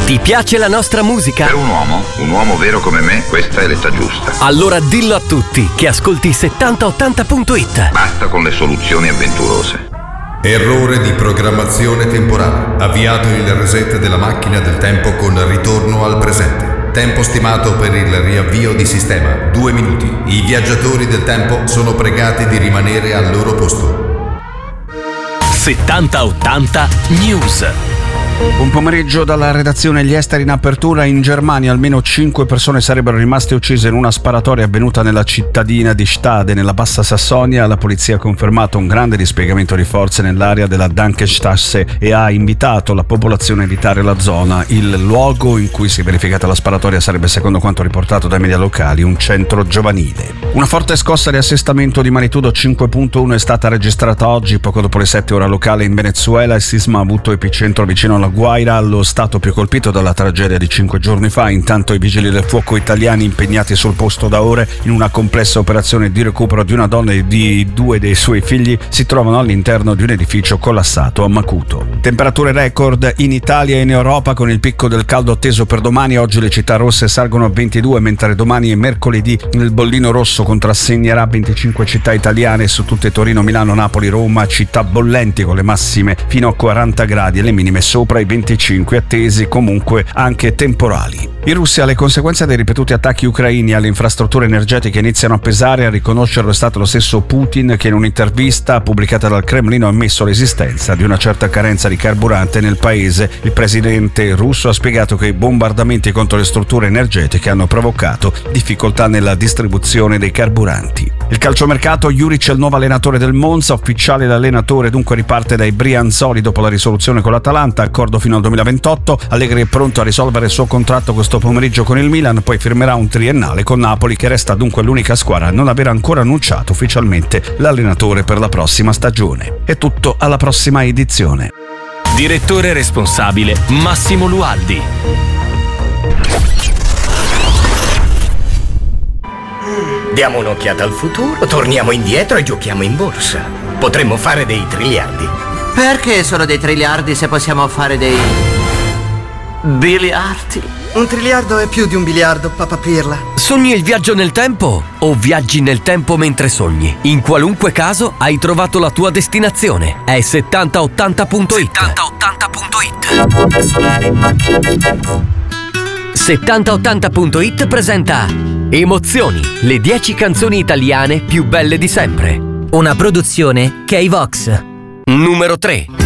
Ti piace la nostra musica? Per un uomo vero come me, questa è l'età giusta. Allora dillo a tutti che ascolti 7080.it. Basta con le soluzioni avventurose. Errore di programmazione temporale. Avviato il reset della macchina del tempo con ritorno al presente. Tempo stimato per il riavvio di sistema 2 minuti. I viaggiatori del tempo sono pregati di rimanere al loro posto. 7080 News. Buon pomeriggio dalla redazione. Gli esteri in apertura. In Germania almeno 5 persone sarebbero rimaste uccise in una sparatoria avvenuta nella cittadina di Stade, nella Bassa Sassonia. La polizia ha confermato un grande dispiegamento di forze nell'area della Dankenstrasse e ha invitato la popolazione a evitare la zona. Il luogo in cui si è verificata la sparatoria sarebbe, secondo quanto riportato dai media locali, un centro giovanile. Una forte scossa di assestamento di magnitudo 5.1 è stata registrata oggi, poco dopo le 7 ora locale, in Venezuela. Il sisma ha avuto epicentro vicino alla Guaira, lo stato più colpito dalla tragedia di 5 giorni fa. Intanto i vigili del fuoco italiani, impegnati sul posto da ore in una complessa operazione di recupero di una donna e di 2 dei suoi figli, si trovano all'interno di un edificio collassato a Macuto. Temperature record in Italia e in Europa, con il picco del caldo atteso per domani. Oggi le città rosse salgono a 22, mentre domani e mercoledì il bollino rosso contrassegnerà 25 città italiane, su tutte Torino, Milano, Napoli, Roma, città bollenti con le massime fino a 40 gradi e le minime sopra i 25, attesi comunque anche temporali. In Russia le conseguenze dei ripetuti attacchi ucraini alle infrastrutture energetiche iniziano a pesare. A riconoscerlo è stato lo stesso Putin, che in un'intervista pubblicata dal Cremlino ha ammesso l'esistenza di una certa carenza di carburante nel paese. Il presidente russo ha spiegato che i bombardamenti contro le strutture energetiche hanno provocato difficoltà nella distribuzione dei carburanti. Il calciomercato. Juric è il nuovo allenatore del Monza, ufficiale l'allenatore dunque riparte dai Brianzoli dopo la risoluzione con l'Atalanta, accordo fino al 2028. Allegri è pronto a risolvere il suo contratto questo pomeriggio con il Milan, poi firmerà un triennale con Napoli, che resta dunque l'unica squadra a non aver ancora annunciato ufficialmente l'allenatore per la prossima stagione. È tutto, alla prossima edizione. Direttore responsabile Massimo Lualdi. Diamo un'occhiata al futuro, torniamo indietro e giochiamo in borsa. Potremmo fare dei triliardi. Perché solo dei triliardi se possiamo fare dei biliardi? Un triliardo è più di un biliardo, papà Pirla. Sogni il viaggio nel tempo o viaggi nel tempo mentre sogni? In qualunque caso hai trovato la tua destinazione. È 7080.it. 7080.it presenta Emozioni, le 10 canzoni italiane più belle di sempre. Una produzione K-Vox. Numero 3.